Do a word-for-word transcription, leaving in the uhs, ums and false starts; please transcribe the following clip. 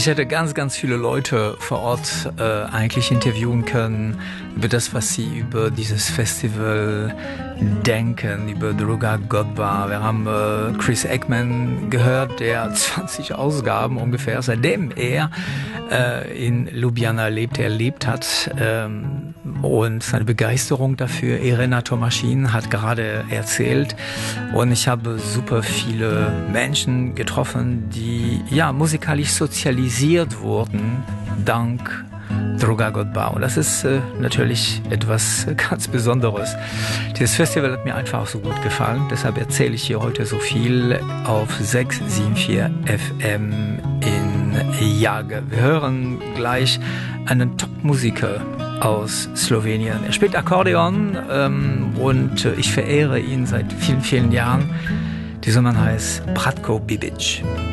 Ich hätte ganz, ganz viele Leute vor Ort äh, eigentlich interviewen können über das, was sie über dieses Festival denken, über Druga Godba. Wir haben äh, Chris Eckman gehört, der zwanzig Ausgaben ungefähr, seitdem er äh, in Ljubljana lebt, erlebt hat. Ähm, und seine Begeisterung dafür. Irena Tomaschin hat gerade erzählt. Und ich habe super viele Menschen getroffen, die ja musikalisch sozialisiert wurden, dank Druga Godba. Und das ist äh, natürlich etwas ganz Besonderes. Dieses Festival hat mir einfach so gut gefallen. Deshalb erzähle ich hier heute so viel auf sechs sieben vier F M in Jage. Wir hören gleich einen Top-Musiker aus Slowenien. Er spielt Akkordeon ähm, und äh, ich verehre ihn seit vielen, vielen Jahren. Dieser Mann heißt Bratko Bibic.